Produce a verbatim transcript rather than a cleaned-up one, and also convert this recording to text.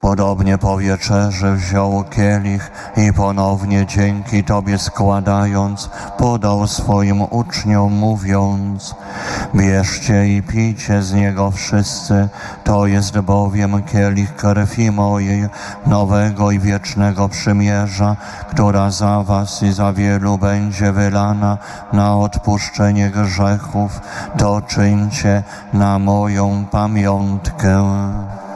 Podobnie po wieczerzy wziął kielich i ponownie dzięki Tobie składając, podał swoim uczniom, mówiąc: bierzcie i pijcie z niego wszyscy, to jest bowiem kielich krwi mojej, nowego i wiecznego przymierza, która za was i za wielu będzie wylana na odpuszczenie grzechów. To czyńcie na moją pamiątkę.